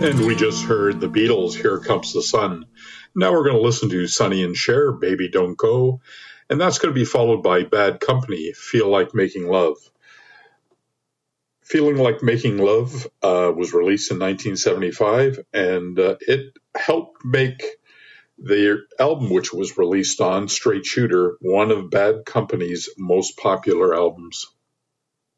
And we just heard the Beatles, Here Comes the Sun. Now we're going to listen to Sonny and Cher, Baby Don't Go. And that's going to be followed by Bad Company, Feel Like Making Love. Feeling Like Making Love was released in 1975, and it helped make the album, which was released on Straight Shooter, one of Bad Company's most popular albums.